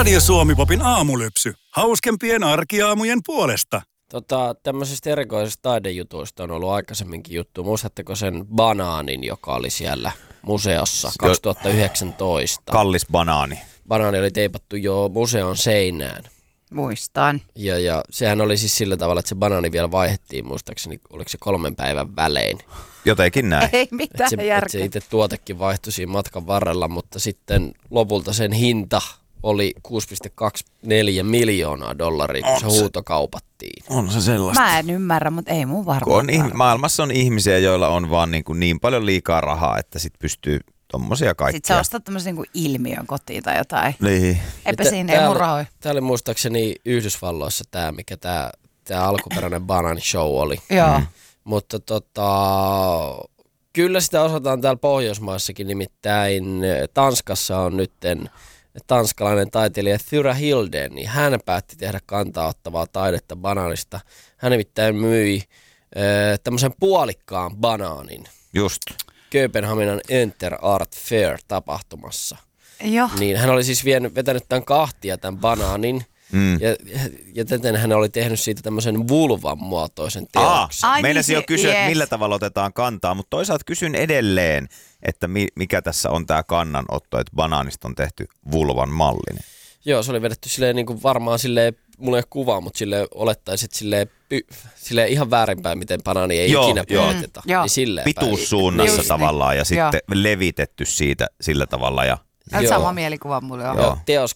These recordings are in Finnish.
Radio Suomi-popin aamulypsy. Hauskempien arkiaamujen puolesta. Tämmöisistä erikoisista taidejutuista on ollut aikaisemminkin juttu. Muistatteko sen banaanin, joka oli siellä museossa 2019? Kallis banaani. Banaani oli teipattu jo museon seinään. Muistan. Ja sehän oli siis sillä tavalla, että se banaani vielä vaihdettiin, muistaakseni, oliko se 3 päivän välein. Jotenkin näin. Ei mitään järkeä. Se itse tuotekin vaihtui siinä matkan varrella, mutta sitten lopulta sen hinta oli $6.24 miljoonaa, kun se huutokaupattiin. On se sellaista. Mä en ymmärrä, mutta ei mun varmaan. Maailmassa on ihmisiä, joilla on vaan niin paljon liikaa rahaa, että sit pystyy tommosia kaikkia. Sitten sä ostat tommosen niin ilmiön kotiin tai jotain. Niin. Eipä siinä, ei mun rahoja. Tää oli muistaakseni Yhdysvalloissa mikä tää alkuperäinen banani show oli. Joo. Mutta kyllä sitä osataan täällä Pohjoismaissakin, nimittäin Tanskassa on nytten tanskalainen taiteilija Thyra Hilden, niin hän päätti tehdä kantaa ottavaa taidetta banaanista. Hän nimittäin myi tämmöisen puolikkaan banaanin. Just. Kööpenhaminan Enter Art Fair -tapahtumassa. Joo. Niin hän oli siis vetänyt tämän kahtia tämän banaanin. Ja täten hän oli tehnyt siitä tämmöisen vulvan muotoisen teoksen. Meinasin jo kysyä, että millä tavalla otetaan kantaa, mutta toisaalta kysyn edelleen, että mikä tässä on tämä kannanotto, että banaanista on tehty vulvan mallinen. Joo, se oli vedetty silleen niin kuin varmaan silleen, mulla ei ole kuvaa, mutta silleen olettaisi, että silleen ihan väärinpäin, miten banaani ei ikinä puoliteta. Niin pituussuunnassa tavallaan ja sitten levitetty siitä sillä tavalla. Sama mielikuva mulla on. Joo. Teos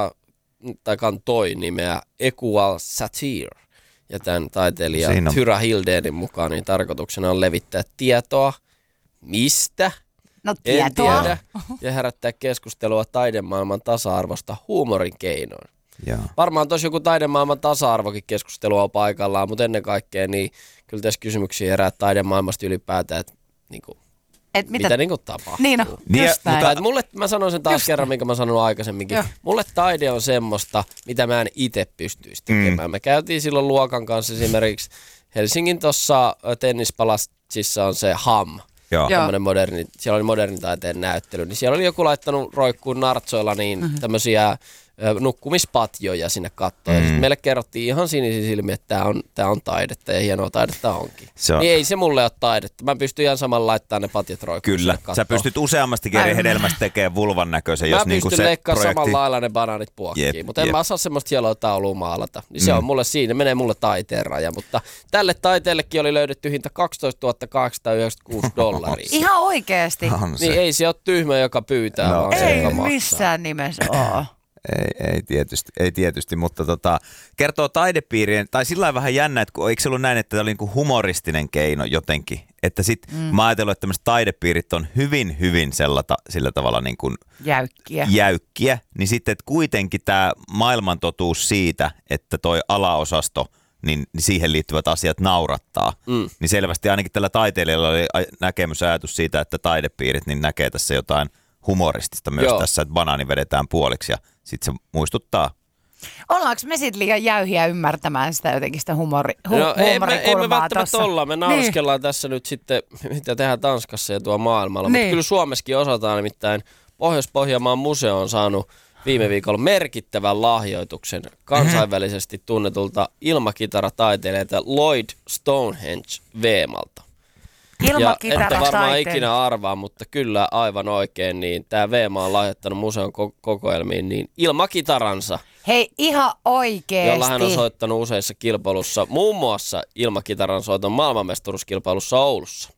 kantoi nimeä Equal Satire. Ja tämän taiteilija Thyra Hildenin mukaan niin tarkoituksena on levittää tietoa. Mistä? No en tiedä. Ja herättää keskustelua taidemaailman tasa-arvosta huumorin keinoin. Varmaan tosi joku taidemaailman tasa-arvokin keskustelua on paikallaan, mutta ennen kaikkea niin kyllä tässä kysymyksiä herää taidemaailmasta ylipäätään, että niinku, mitä niinku tapahtuu. Niin no, just näin. Mutta mulle, mä sanoin sen taas kerran, minkä mä sanoin aikaisemminkin. Joo. Mulle taide on semmoista, mitä mä en itse pystyisi tekemään. Me käytiin silloin luokan kanssa esimerkiksi Helsingin tuossa tennispalatsissa on se HAM. Siellä oli modernin taiteen näyttely, niin siellä oli joku laittanut roikkuun nartsoilla niin tämmöisiä nukkumispatjoja sinne kattoon. Ja meille kerrottiin ihan sinisin silmiin, että tää on taidetta ja hienoa taidetta onkin. Niin ei se mulle ole taidetta. Mä pystyn ihan samalla laittamaan ne patjat roikkuun. Kyllä, sä pystyt useammasti eri hedelmästä tekemään vulvan näköisen. Mä pystyn leikkaamaan samalla lailla ne banaanit puokkiin, mutta en mä osaa semmoista hienoa taulua maalata. Niin se on mulle siinä, menee mulle taiteen raja. Mutta tälle taiteellekin oli löydetty hinta $12,896. Ihan oikeesti? Niin ei se ole tyhmä, joka pyytää, vaan se, joka maksaa. Ei missään nimessä ole. Ei tietysti, mutta kertoo taidepiirien, tai sillä lailla vähän jännä, että eikö se ollut näin, että tämä oli niinku humoristinen keino jotenkin, että sitten mä ajatellut, että tämmöiset taidepiirit on hyvin sillä tavalla niin kuin jäykkiä, niin sitten että kuitenkin tämä maailmantotuus siitä, että toi alaosasto, niin siihen liittyvät asiat naurattaa, niin selvästi ainakin tällä taiteilijalla oli näkemys ajatus siitä, että taidepiirit niin näkee tässä jotain humoristista myös tässä, että banaani vedetään puoliksi ja sitten se muistuttaa. Ollaanko me sitten liian jäyhiä ymmärtämään sitä jotenkin sitä huumorikulmaa ei me välttämättä olla. Me nauriskellaan tässä nyt sitten, mitä tehdään Tanskassa ja tuo maailmalla. Mutta kyllä Suomessakin osataan, nimittäin Pohjois-Pohjanmaan museo on saanut viime viikolla merkittävän lahjoituksen kansainvälisesti tunnetulta ilmakitarataiteilijalta Lloyd Stonehenge Veemalta. Ja ette varmaan ikinä arvaa, mutta kyllä aivan oikein, niin tämä Veema on lahjoittanut museon kokoelmiin niin ilmakitaransa. Hei, ihan oikeesti. Jolla hän on soittanut useissa kilpailussa, muun muassa ilmakitaran soiton maailmanmestaruuskilpailussa Oulussa.